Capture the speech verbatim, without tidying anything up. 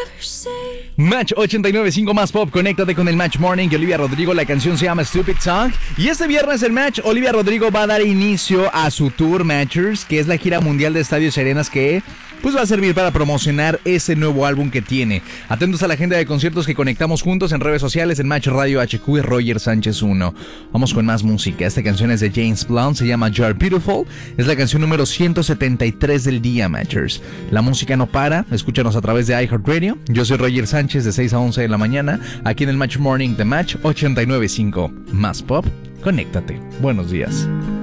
Match ochenta y nueve punto cinco más pop, conéctate con el Match Morning y Olivia Rodrigo. La canción se llama Stupid Song. Y este viernes el Match, Olivia Rodrigo va a dar inicio a su tour Matchers, que es la gira mundial de estadios y arenas que pues va a servir para promocionar ese nuevo álbum que tiene. Atentos a la agenda de conciertos que conectamos juntos en redes sociales, en Match Radio H Q y Roger Sánchez uno. Vamos con más música. Esta canción es de James Blunt, se llama You're Beautiful. Es la canción número ciento setenta y tres del día, Matchers. La música no para, escúchanos a través de iHeartRadio. Yo soy Roger Sánchez de seis a once de la mañana, aquí en el Match Morning de Match ochenta y nueve punto cinco. Más pop, conéctate. Buenos días.